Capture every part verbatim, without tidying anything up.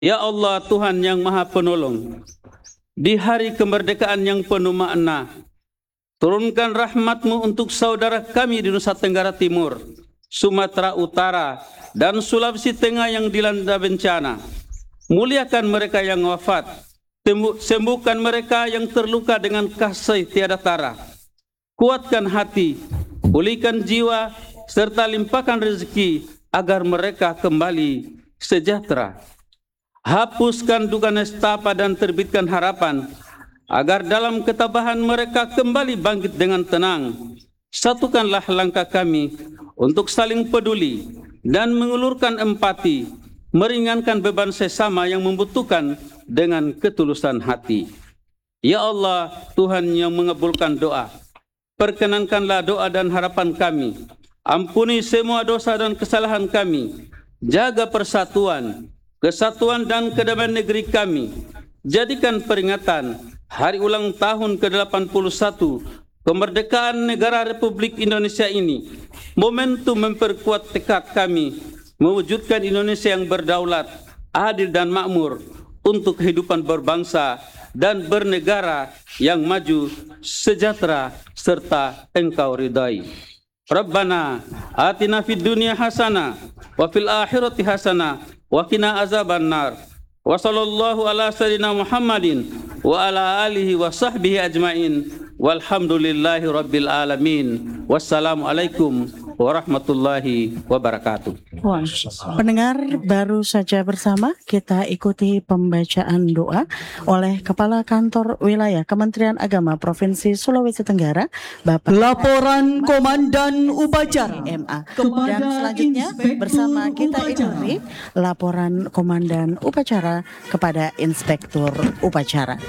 Ya Allah, Tuhan yang Maha Penolong, di hari kemerdekaan yang penuh makna, turunkan rahmat-Mu untuk saudara kami di Nusa Tenggara Timur, Sumatera Utara, dan Sulawesi Tengah yang dilanda bencana. Muliakan mereka yang wafat, sembuhkan mereka yang terluka dengan kasih tiada tara. Kuatkan hati, pulihkan jiwa, serta limpahkan rezeki agar mereka kembali sejahtera. Hapuskan duka nestapa dan terbitkan harapan, agar dalam ketabahan mereka kembali bangkit dengan tenang. Satukanlah langkah kami untuk saling peduli dan mengulurkan empati, meringankan beban sesama yang membutuhkan dengan ketulusan hati. Ya Allah, Tuhan yang mengabulkan doa, perkenankanlah doa dan harapan kami. Ampuni semua dosa dan kesalahan kami. Jaga persatuan, kesatuan dan kedamaian negeri kami. Jadikan peringatan hari ulang tahun ke delapan puluh satu kemerdekaan negara Republik Indonesia ini momentum memperkuat tekad kami mewujudkan Indonesia yang berdaulat, adil dan makmur untuk kehidupan berbangsa dan bernegara yang maju, sejahtera serta Engkau ridai. Rabbana atina fid dunya hasanah wa fil akhirati hasanah wa qina azabannar. Wa sallallahu ala sayyidina Muhammadin wa ala alihi wa sahbihi ajmain. Walhamdulillahi rabbil alamin. Wassalamualaikum warahmatullahi wabarakatuh. Wah, pendengar, baru saja bersama kita ikuti pembacaan doa oleh Kepala Kantor Wilayah Kementerian Agama Provinsi Sulawesi Tenggara, Bapak Laporan Komandan Upacara M A. Dan selanjutnya bersama kita ikuti laporan Komandan Upacara kepada Inspektur Upacara.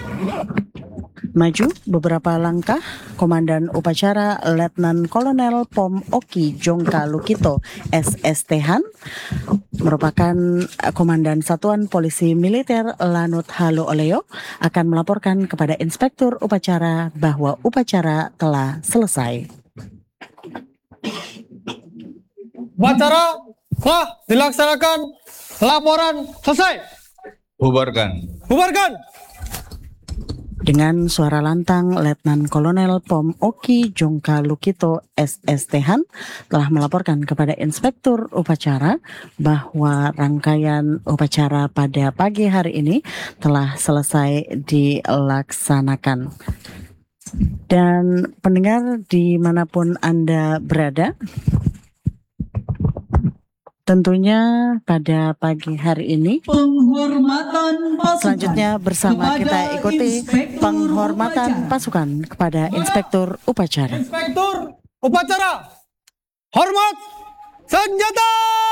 Maju beberapa langkah, Komandan Upacara Letnan Kolonel Pom Oki Jongka Lukito S S T Han merupakan Komandan Satuan Polisi Militer Lanut Halu Oleo akan melaporkan kepada Inspektur Upacara bahwa upacara telah selesai. Upacara telah dilaksanakan, laporan selesai. Bubarkan. Bubarkan. Dengan suara lantang, Letnan Kolonel Pom Oki Jongka Lukito S S T Han telah melaporkan kepada Inspektur Upacara bahwa rangkaian upacara pada pagi hari ini telah selesai dilaksanakan. Dan pendengar dimanapun Anda berada, tentunya pada pagi hari ini penghormatan pasukan. Selanjutnya bersama kita ikuti penghormatan pasukan kepada Inspektur Upacara. Inspektur Upacara, hormat senjata.